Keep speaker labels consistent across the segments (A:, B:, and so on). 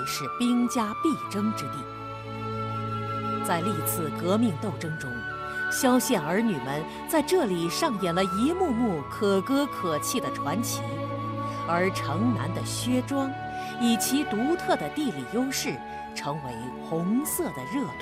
A: 是兵家必争之地。在历次革命斗争中，萧县儿女们在这里上演了一幕幕可歌可泣的传奇，而城南的薛庄以其独特的地理优势，成为红色的热土。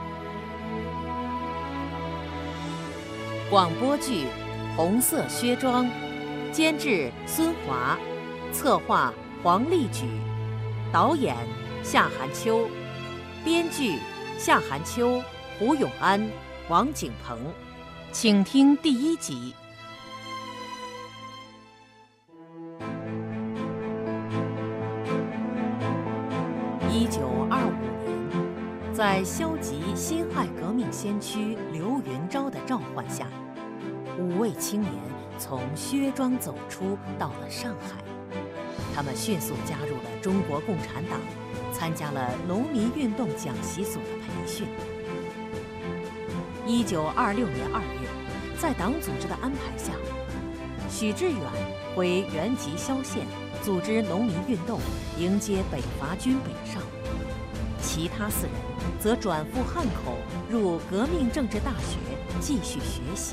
A: 广播剧《红色薛庄》，监制孙华，策划黄丽举，导演夏寒秋，编剧夏寒秋、胡永安、王景鹏。请听第1集。1925年，在消极辛亥革命先驱刘云昭的召唤下，5位青年从薛庄走出，到了上海。他们迅速加入了中国共产党，参加了农民运动讲习所的培训。1926年2月，在党组织的安排下，许志远回原籍萧县组织农民运动，迎接北伐军北上。其他4人则转赴汉口，入革命政治大学继续学习。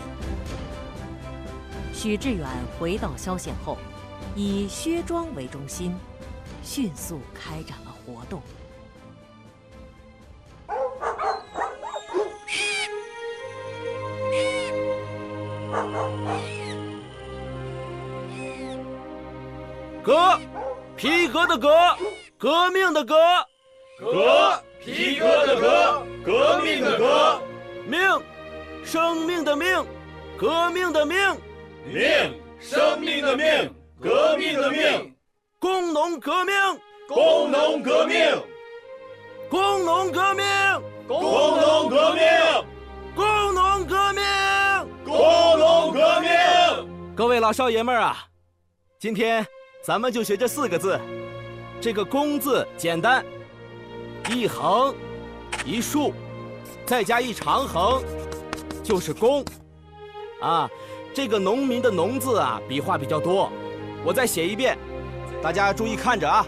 A: 许志远回到萧县后，以薛庄为中心，迅速开展了活动。
B: 革，皮革的革，革命的革；
C: 革，皮革的革，革命的革；
B: 命，生命的命，革命的命；
C: 命，生命的命，革命的命；
B: 工农革命，
C: 工农革命，
B: 工农革命，
C: 工农革命，
B: 工农革命，
C: 工农革命。
B: 各位老少爷们儿啊，今天咱们就学这4个字。这个工字简单，一横一竖，再加一长横，就是工。啊，这个农民的农字啊，笔画比较多，我再写一遍，大家注意看着啊。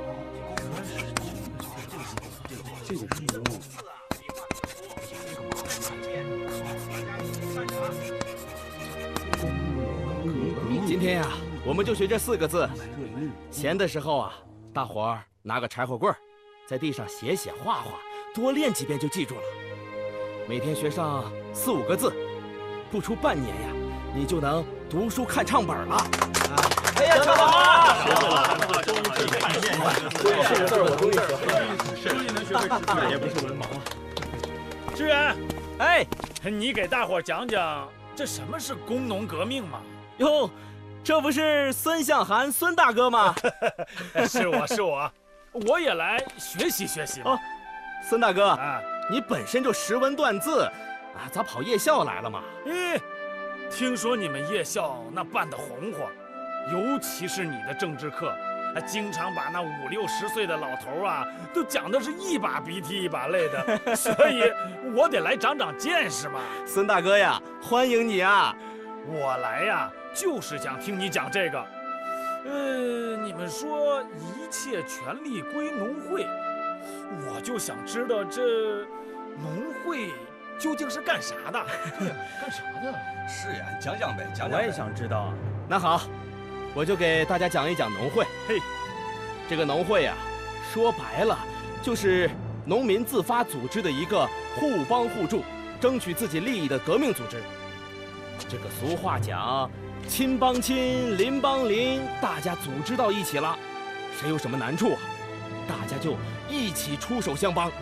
B: 今天呀，我们就学这4个字。闲的时候啊，大伙儿拿个柴火棍儿，在地上写写画画，多练几遍就记住了。每天学上4、5个字，不出半年呀，你就能读书看唱本了。哎呀，小王，学会了，终于可以看见了。这个字我终于学会了，终于能学会，那也不是文盲了。
D: 志远，
B: 哎，
D: 你给大伙讲讲这什么是工农革命吗？
B: 哟，这不是孙向涵孙大哥吗？
D: 是我，我也来学习学习嘛。
B: 哦，孙大哥
D: 啊，
B: 你本身就识文断字啊，咋跑夜校来了嘛？
D: 听说你们夜校那办得红火，尤其是你的政治课，经常把那50、60岁的老头啊，都讲的是一把鼻涕一把泪的，所以我得来长长见识嘛。
B: 孙大哥呀，欢迎你啊！
D: 我来呀，就是想听你讲这个。你们说一切权力归农会，我就想知道这农会究竟是干啥的？
C: 对呀，干啥的？是呀，讲讲呗，讲讲。
D: 我也想知道啊。
B: 那好，我就给大家讲一讲农会。
D: 嘿，
B: 这个农会呀，说白了就是农民自发组织的一个互帮互助、争取自己利益的革命组织。这个俗话讲，亲帮亲，邻帮邻，大家组织到一起了，谁有什么难处啊，大家就一起出手相帮。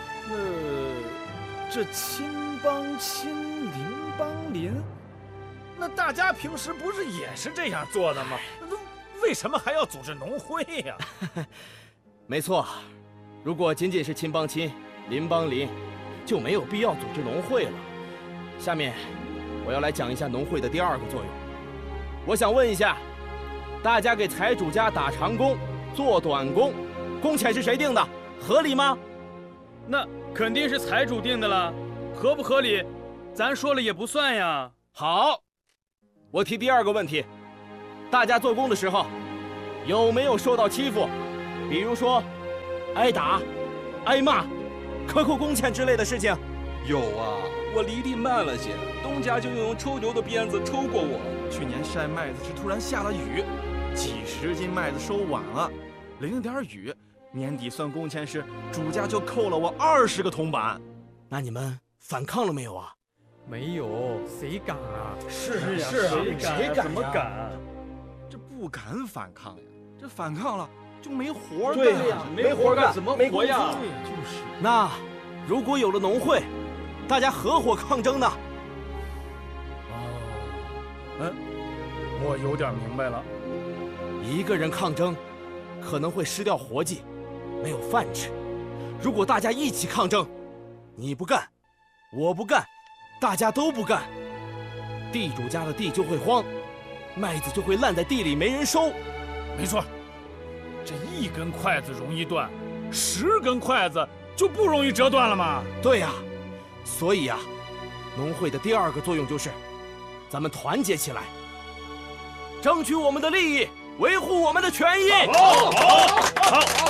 D: 这亲帮亲，邻帮邻，那大家平时不是也是这样做的吗？为什么还要组织农会呀？
B: 没错，如果仅仅是亲帮亲，邻帮邻，就没有必要组织农会了。下面我要来讲一下农会的第2个作用。我想问一下，大家给财主家打长工、做短工，工钱是谁定的？合理吗？
E: 那肯定是财主定的了，合不合理，咱说了也不算呀。
B: 好，我提第2个问题，大家做工的时候有没有受到欺负？比如说挨打、挨骂、克扣工钱之类的事情？
C: 有啊，我犁地慢了些，东家就用抽油的鞭子抽过我。
F: 去年晒麦子时突然下了雨，几十斤麦子收晚了，淋了点雨，年底算工钱时，主家就扣了我20个铜板。
B: 那你们反抗了没有啊？
G: 没有，谁敢啊？
D: 是呀，谁敢？怎么敢？
F: 这不敢反抗呀，这反抗了就没活干。
C: 对呀，没活干，
D: 怎么活呀？
G: 就是。
B: 那如果有了农会，大家合伙抗争呢？
D: 我有点明白了。
B: 一个人抗争，可能会失掉活计，没有饭吃。如果大家一起抗争，你不干，我不干，大家都不干，地主家的地就会荒，麦子就会烂在地里没人收。
D: 没错，这1根筷子容易断，10根筷子就不容易折断了吗？
B: 对呀，所以呀，农会的第2个作用就是，咱们团结起来，争取我们的利益，维护我们的权益。
D: 好。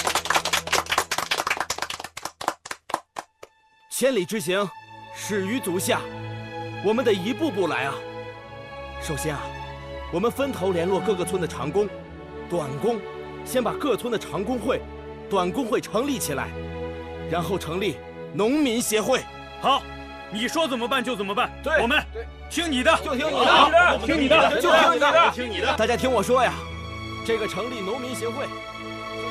B: 千里之行，始于足下，我们得一步步来啊。首先啊，我们分头联络各个村的长工、短工，先把各村的长工会、短工会成立起来，然后成立农民协会。
E: 好，你说怎么办就怎么办，
B: 对，
E: 我们听你的，
B: 就听你
E: 好
B: 的，
E: 听你的，
B: 就听你的，
C: 听你的。
B: 大家听我说呀，这个成立农民协会。